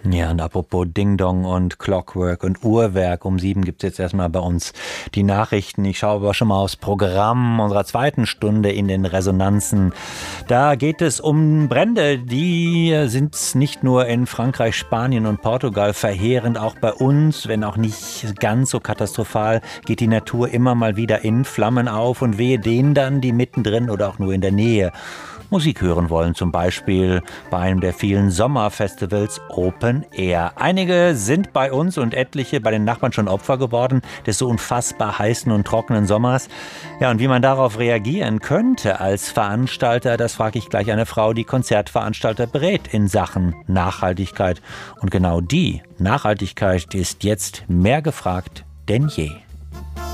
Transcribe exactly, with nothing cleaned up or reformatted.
Ja, und apropos Ding Dong und Clockwork und Uhrwerk, um sieben gibt's jetzt erstmal bei uns die Nachrichten. Ich schaue aber schon mal aufs Programm unserer zweiten Stunde in den Resonanzen. Da geht es um Brände, die sind nicht nur in Frankreich, Spanien und Portugal verheerend, auch bei uns, wenn auch nicht ganz so katastrophal, geht die Natur immer mal wieder in Flammen auf und wehe denen dann, die mittendrin oder auch nur in der Nähe Musik hören wollen, zum Beispiel bei einem der vielen Sommerfestivals Open Air. Einige sind bei uns und etliche bei den Nachbarn schon Opfer geworden des so unfassbar heißen und trockenen Sommers. Ja, und wie man darauf reagieren könnte als Veranstalter, das frage ich gleich eine Frau, die Konzertveranstalter berät in Sachen Nachhaltigkeit. Und genau die Nachhaltigkeit ist jetzt mehr gefragt denn je.